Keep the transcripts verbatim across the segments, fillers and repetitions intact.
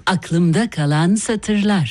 Aklımda kalan satırlar.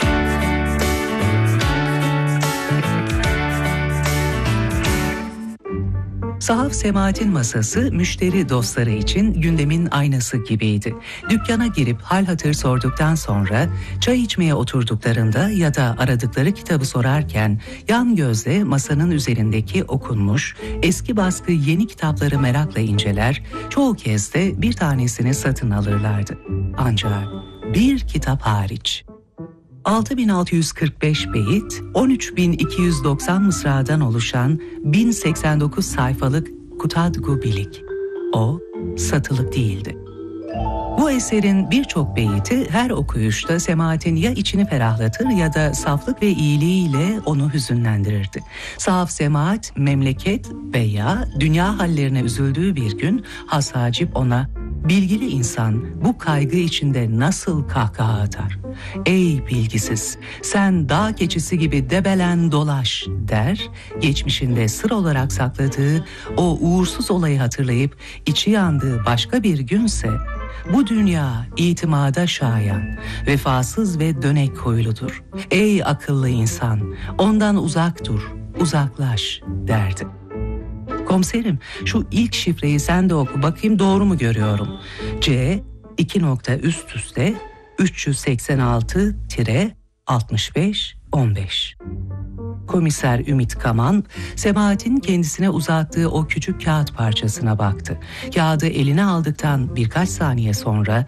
Sahaf Semahat'in masası müşteri dostları için gündemin aynası gibiydi. Dükkana girip hal hatır sorduktan sonra çay içmeye oturduklarında ya da aradıkları kitabı sorarken yan gözle masanın üzerindeki okunmuş, eski baskı yeni kitapları merakla inceler, çoğu kez de bir tanesini satın alırlardı. Ancak bir kitap hariç. altı bin altı yüz kırk beş beyit, on üç bin iki yüz doksan mısradan oluşan bin seksen dokuz sayfalık Kutadgu Bilik. O, satılık değildi. Bu eserin birçok beyti her okuyuşta Semahat'in ya içini ferahlatır ya da saflık ve iyiliğiyle onu hüzünlendirirdi. Sahaf Semahat, memleket veya dünya hallerine üzüldüğü bir gün Has Hacip ona, "Bilgili insan bu kaygı içinde nasıl kahkaha atar? Ey bilgisiz, sen dağ keçisi gibi debelen dolaş," der, geçmişinde sır olarak sakladığı o uğursuz olayı hatırlayıp içi yandığı başka bir günse, "Bu dünya itimada şayan, vefasız ve dönek huyludur. Ey akıllı insan, ondan uzak dur, uzaklaş," derdi. "Komiserim, şu ilk şifreyi sen de oku bakayım, doğru mu görüyorum? C iki nokta üst üste üç yüz seksen altı altmış beş on beş. Komiser Ümit Kaman, Semahat'in kendisine uzattığı o küçük kağıt parçasına baktı. Kağıdı eline aldıktan birkaç saniye sonra